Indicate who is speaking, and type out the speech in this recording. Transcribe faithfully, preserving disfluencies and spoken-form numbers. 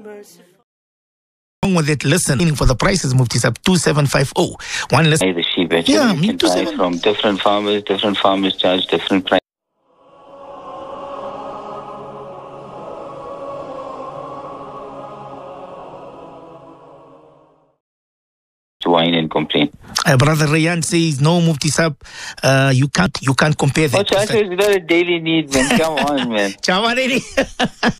Speaker 1: Wrong with it, listen. Meaning for the prices, Mufti Sab, two seven five zero. One listen.
Speaker 2: The sheep, actually.
Speaker 1: Yeah,
Speaker 2: you
Speaker 1: me
Speaker 2: can
Speaker 1: too.
Speaker 2: buy from different farmers. Different farmers charge different prices. To whine and complain.
Speaker 1: Uh, Brother Rayan says, no, Mufti Sab, uh, you can't, you can't compare that.
Speaker 2: Oh, Chacha, it's not a daily need, man. Come on, man.
Speaker 1: Chawareni.